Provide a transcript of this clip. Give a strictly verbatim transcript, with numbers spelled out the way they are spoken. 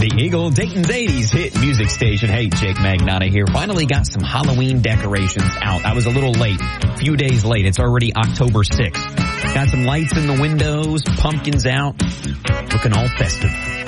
The Eagle, Dayton's eighties hit music station. Hey, Jake Magnotta here. Finally got some Halloween decorations out. I was a little late, a few days late. It's already October sixth. Got some lights in the windows, pumpkins out, looking all festive.